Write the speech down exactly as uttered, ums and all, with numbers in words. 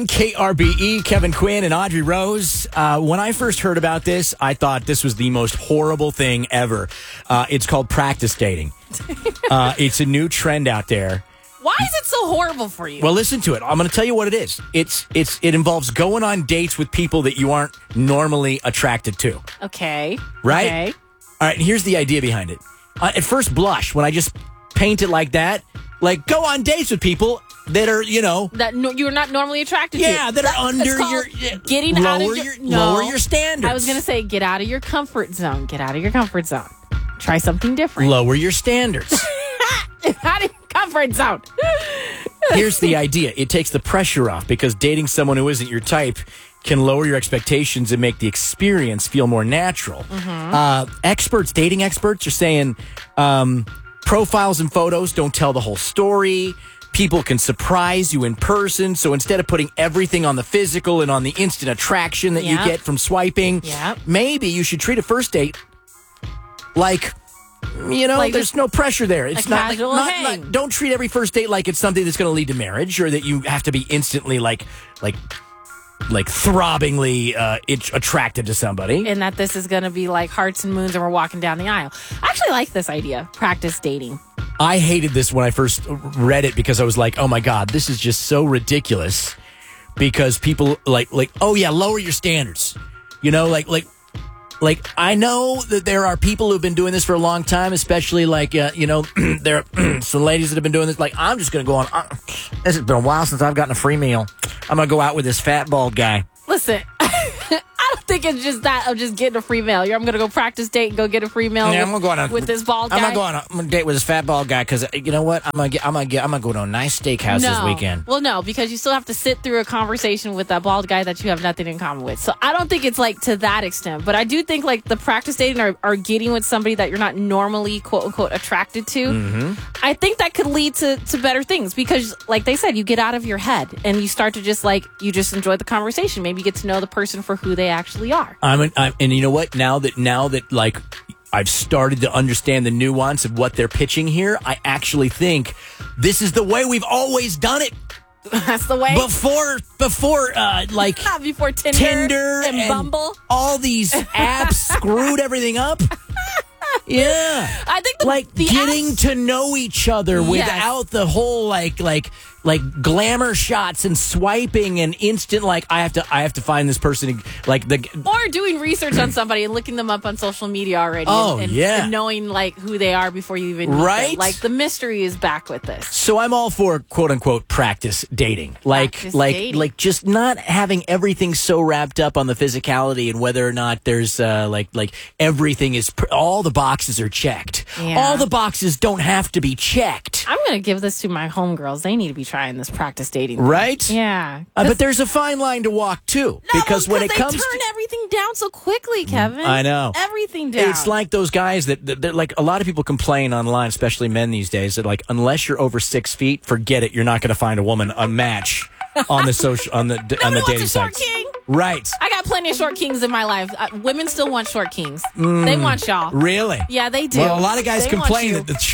K R B E, Kevin Quinn and Audrey Rose. Uh, when I first heard about this, I thought this was the most horrible thing ever. Uh, it's called practice dating. Uh, it's a new trend out there. Why is it so horrible for you? Well, listen to it. I'm going to tell you what it is. It's it's it involves going on dates with people that you aren't normally attracted to. Okay. Right? Okay. All right, here's the idea behind it. Uh, at first blush, when I just paint it like that, like go on dates with people that are, you know, That no, you're not normally attracted to. yeah, that are under your getting lower out of your, your no, lower your standards. I was going to say get out of your comfort zone. Get out of your comfort zone. Try something different. Lower your standards. Out of your comfort zone. Here's the idea. It takes the pressure off because dating someone who isn't your type can lower your expectations and make the experience feel more natural. Mm-hmm. Uh, experts, dating experts, are saying um, profiles and photos don't tell the whole story. People can surprise you in person. So instead of putting everything on the physical and on the instant attraction that Yep. you get from swiping, Yep. maybe you should treat a first date like, you know, Like there's just no pressure there. It's a not, like, casual not, hang. not- don't treat every first date like it's something that's going to lead to marriage or that you have to be instantly like, like, like throbbingly uh, it- attracted to somebody. And that this is going to be like hearts and moons and we're walking down the aisle. I actually like this idea. Practice dating. I hated this when I first read it because I was like, oh my God, this is just so ridiculous because people like, like, oh yeah, lower your standards. You know, like, like, like I know that there are people who've been doing this for a long time, especially like, uh, you know, there are some ladies that have been doing this. Like, I'm just going to go on. Uh, this has been a while since I've gotten a free meal. I'm going to go out with this fat, bald guy. Listen, I don't think it's just that of just getting a free meal. You're, I'm going to go practice date and go get a free meal Yeah, with, I'm gonna go on a, with this bald guy. I'm gonna go on a, I'm gonna date with this fat bald guy because you know what? I'm gonna get, I'm gonna get, I'm gonna go to a nice steakhouse no. this weekend. Well, no, because you still have to sit through a conversation with that bald guy that you have nothing in common with. So I don't think it's like to that extent. But I do think like the practice dating or, or getting with somebody that you're not normally quote unquote attracted to. Mm-hmm. I think that could lead to, to better things because like they said, you get out of your head and you start to just like, you just enjoy the conversation. Maybe you get to know the person for who they actually are. I'm, an, I'm, and you know what? Now that, now that like I've started to understand the nuance of what they're pitching here, I actually think this is the way we've always done it. That's the way. Before, before, uh, like Before Tinder, Tinder and, and Bumble. all these apps screwed everything up. Yeah, I think the, like the getting apps- to know each other Yes. without the whole like like like glamour shots and swiping and instant like I have to I have to find this person like the or doing research on somebody and looking them up on social media already. Oh, and, and, yeah. and knowing like who they are before you even meet Right? them. Like the mystery is back with this. So I'm all for quote unquote practice dating. Like Practice like dating. like just not having everything so wrapped up on the physicality and whether or not there's uh, like like everything is pr- all the boxes are checked. Yeah. All the boxes don't have to be checked. I'm gonna give this to my homegirls. They need to be trying this practice dating. thing. Right? Yeah. Uh, but there's a fine line to walk too No, because when it they comes turn to everything down so quickly, Kevin. I know. Everything down. It's like those guys that, that, that, like, a lot of people complain online, especially men these days, that, like, unless you're over six feet, forget it. You're not going to find a woman, a match on the social, on the, on the Nobody wants dating a short sites. king. Right. I got plenty of short kings in my life. Uh, women still want short kings. They want y'all. Really? Yeah, they do. Well, a lot of guys They want complain you. that the